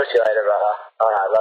talk to you later, brother. All right, love